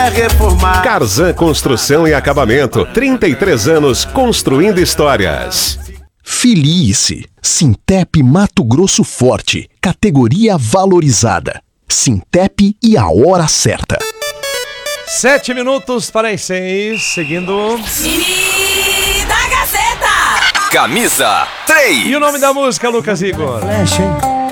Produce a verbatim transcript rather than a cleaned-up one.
quer reformar. Carzan Construção e Acabamento. trinta e três anos construindo histórias. Filie-se. Sintep Mato Grosso Forte. Categoria valorizada. Sintep e a hora certa. Sete minutos para as seis. Seguindo. Mini da Gazeta. Camisa três. E o nome da música, Lucas Igor? Flash, hein?